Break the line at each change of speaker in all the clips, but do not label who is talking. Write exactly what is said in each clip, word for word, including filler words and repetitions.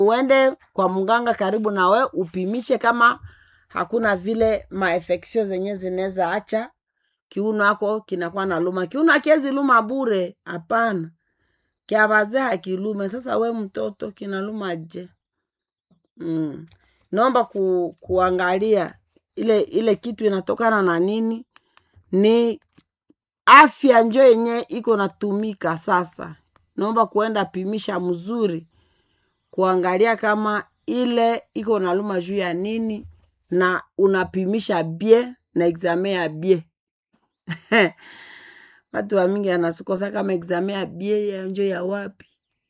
uende kwa mganga karibu na we upimishe kama hakuna vile maefeksio zenye zinaweza acha kiuno yako kinakuwa na luma. Kiuno hakiwezi luma bure, hapana. Kia wazee hakilume. Sasa we mtoto kinaluma je? Mm. Naomba ku, kuangalia ile ile kitu inatokana na nini? Ni afya njo yenye iko natumika sasa. Naomba kuenda pimisha mzuri, kuangalia kama ile iko naluma juu ya nini, na unapimisha bie na examen ya bie. Watu wa mingi anasikosa kama examen ya bie ya njo ya wapi.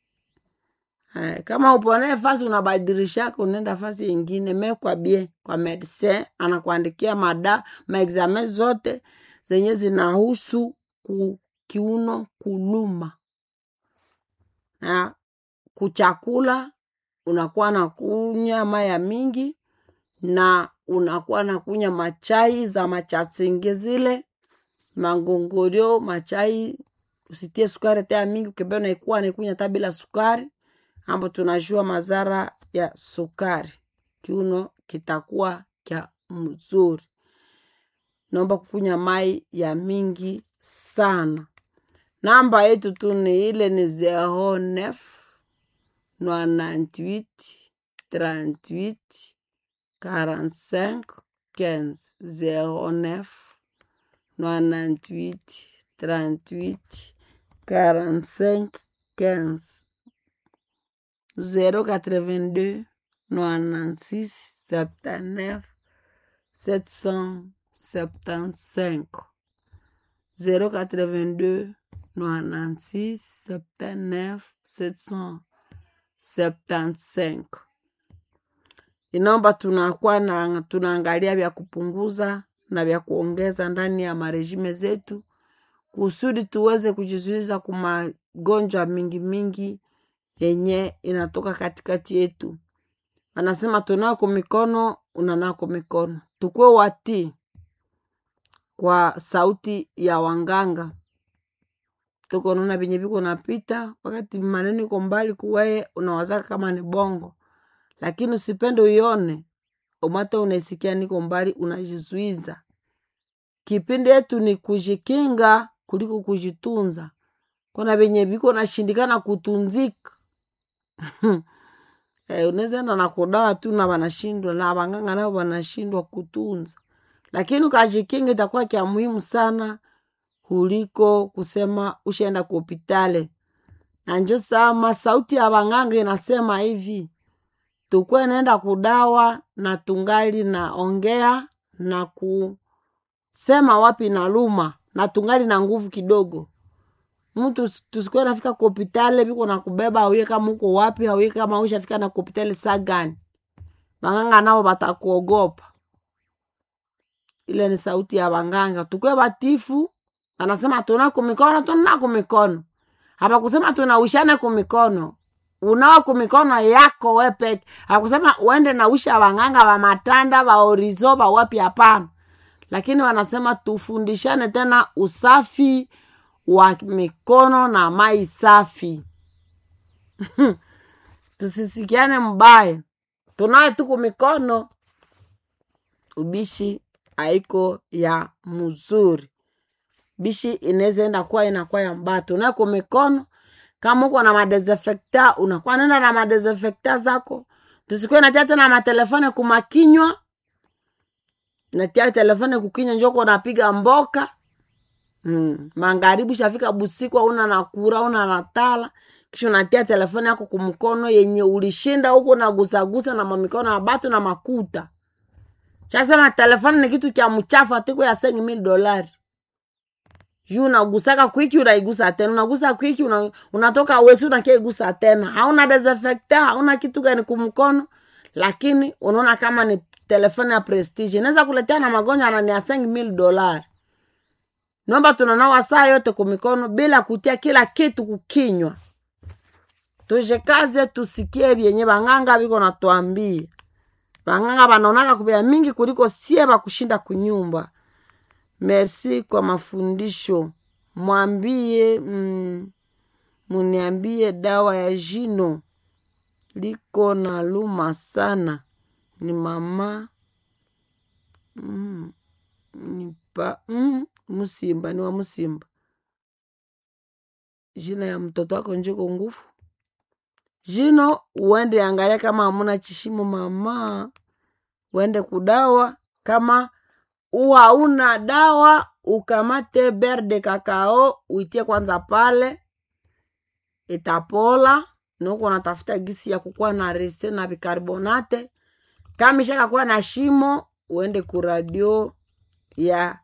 Hai, kama upone fasi unabadilisha unaenda fasi nyingine, me kwa bie kwa medecin anakuandikia mada ma examen zote zenye zinahusu ku, kiuno kuluma. Ha, kuchakula unakuwa na kunya maya mingi na unakuwa na kunya machai za machatsinge zile mangongorio, machai usitie sukari tea mingi, ukebe unaikuwa naikunya tabila sukari, ambo tunajua madhara ya sukari. Kiuno kitakuwa kia mzuri. Naomba kukunya mai ya mingi sana. Namba yetu tu ni ile ni zero neuf quatre-vingt-huit trente-huit quarante-cinq quinze zero neuf quatre-vingt-huit trente-huit quarante-cinq quinze zero quatre-vingt-deux quatre-vingt-six soixante-neuf sept cent soixante-quinze zero quatre-vingt-deux quatre-vingt-six soixante-neuf sept cent soixante-quinze. Inaomba tunakuwa na tunaangalia vya kupunguza na vya kuongeza ndani ya marejime zetu kusudi tuweze kujizuiza kwa magonjwa mingi mingi yenye inatoka katikati yetu. Anasema tunao kwa mikono, unanao kwa mikono. Tukue wati kwa sauti ya wanganga. Tuko nuna binye biko napita, wakati maneni kwa mbali kuweye unawazaka kama ni bongo. Lakini usipende uione, umata unaisikia niko mbali unajizuiza. Kipindi yetu ni kujikinga kuliko kujitunza. Kuna binye biko na shindikana kutunzika. Eh, unaweza na kudawa tu na wanashindwa, na wanganga nao wanashindwa kutunza. Lakini ukajikinga itakuwa kia muhimu sana kuliko kusema ushaenda kwa hospitali. Na njo sama sauti ya wanganga inasema hivi, tukue nenda kudawa na tungali na ongea na kusema wapi na luma na tungali na nguvu kidogo. Mtu tusikue nafika kwa hospitali biko na kubeba hauye kama uko wapi, hauye kama ushafika na kwa hospitali saa gani. Wanganga nao batakuogopa. Ile ni sauti ya wanganga. Tukue batifu, anasema tunako mikono, tunako mikono. Hapa kusema tunawishane kwa mikono. Unao kwa mikono yako wewe peke. Hapa kusema uende na wisha wanganga wa matanda, wa orizo, wa wapi hapana. Lakini wanasema tufundishane tena usafi wa mikono na mai safi. Tusisikiane mbaya. Tunawe tuku mikono. Ubishi haiko ya mzuri. Bishi inaweza enda kwa inakuwa ya mbaya. Tunawe kwa mikono. Kama uko na madesinfecta, unakuwa nenda na madesinfecta zako. Tusikuwe natia tena matelefone kumakinywa. Natia telefone kukinywa njoko napiga mboka. Hmm. Mangaribu shafika busiku una nakura, una natala. Kisho natia telefone yako kumkono yenye ulishinda huko na gusa-gusa na mamikono ya batu na makuta. Chasema telefone ni kitu kia mchafu atiko ya cinq mille dolari. Juu unagusaka kwiki unaigusa tena. Unagusa kwiki una, unatoka wesi unakia igusa tena. Hauna desinfecta, hauna kitu gani kumkono. Lakini unaona kama ni telefone ya prestige. Inaweza kuletea na magonjwa na ni ya cinq mille dolari. Naomba tunanawa saa yote kwa mikono bila kutia kila kitu kukinywa. Tujekaze tusikie vyenye banganga biko natuambia. Banganga banaonaka kubea mingi kuliko sie ba kushinda kunyumba. Merci kwa mafundisho. Mwambie mm, muniambie dawa ya jino liko na luma sana. Ni mama mm, ni pa mm, Musimba, ni wa Musimba. Jina ya mtoto wako njiko ngufu. Jino uende angalia kama hamuna chishimo mama. Uende kudawa kama uwa una dawa, ukamate beurre de cacao, uitie kwanza pale, itapola, nuko natafuta gisi ya kukua na rese na bicarbonate. Kama ishaka kuwa na shimo, uende kuradio ya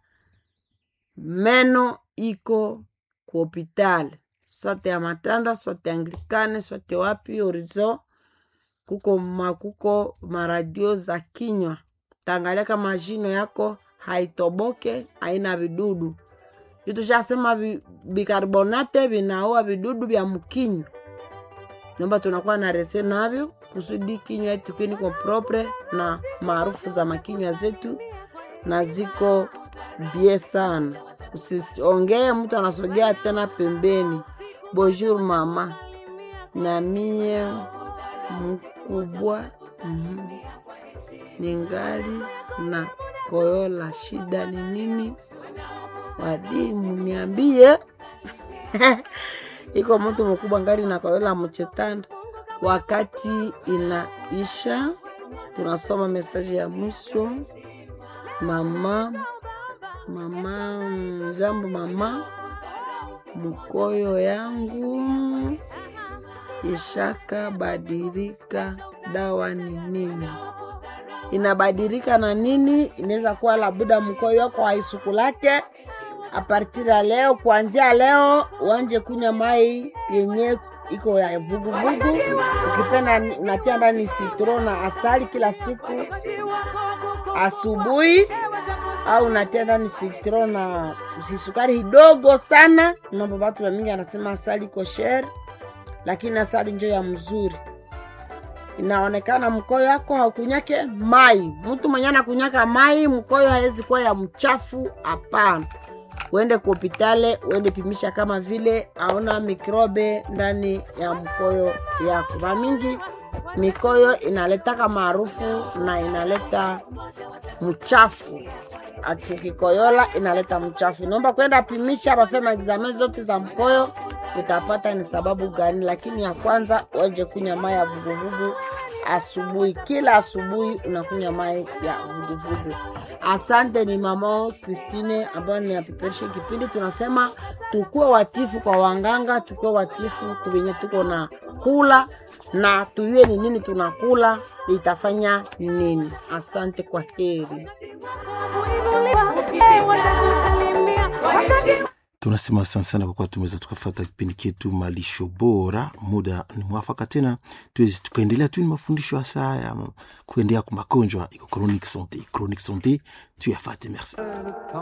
meno iko ku hospitali. Sote ya Matanda, sote Anglikane, sote wapi Orizo, kuko makuko maradio za kinywa. Tangalia kama jino yako haitoboke, haina vidudu. Yutusha sema bicarbonate binaua vidudu vya mkinywa. Nomba tunakuwa na rese navyo kusudi kinywa yetu kini kwa propre na maarufu za makinywa zetu na ziko bie sana. Usiongee mtu anasogea tena pembeni. Bonjour mama. Na mie mkubwa mm-hmm. ningali na koyola, shida ni nini? Wadimu niambie. Iko mtu mkubwa ngali na koyola mchetanda. Wakati inaisha, tunasoma mesaji ya mwisho. Mama mama jambo mama, mkoyo yangu ishaka badilika, dawa ni nini? Inabadilika na nini? Inaweza kuwa labuda mkoyo wako haisukulake. A partir ya leo, kuanzia leo uanje kunywa mai yenye iko ya vugu vugu. Ukipenda unatia ndani citron na asali kila siku asubuhi, au unatia ndani citron na sukari kidogo sana. Mambo watu wa mingi anasema asali kosher, lakini asali ndio ya mzuri. Inaonekana mkoyo wako haukunyake mai. Mtu mwenye anakunyaka mai mkoyo hawezi kuwa ya mchafu, hapana. Uende kwa hospitali, uende pimisha kama vile hauna mikrobe ndani ya mkoyo yako. Kwa mingi mikoyo inaleta kama harufu na inaleta mchafu. Akikikoyola inaleta mchafu. Naomba kwenda pimisha bafema examen zote za mkoyo, utapata ni sababu gani. Lakini ya kwanza waje kunywa mai ya vuguvugu asubuhi. Kila asubuhi unakunywa mai ya vuguvugu. Asante, ni mama Christine ambaye ni apiperishe kipindi. Tunasema tukue watifu kwa wanganga, tukue watifu kubenye tuko na kula, na tuyue ni nini tunakula itafanya nini. Asante, kwa heri.
Tunasema asante sana kwa kuwa tumeweza tukafuata kipindi chetu Malisho Bora. Muda ni mwafaka tena tuwezi tukaendelea tu ni mafundisho hasa ya kuendelea kwa magonjwa iko chronique santé. Chronique santé tu yafate. Merci.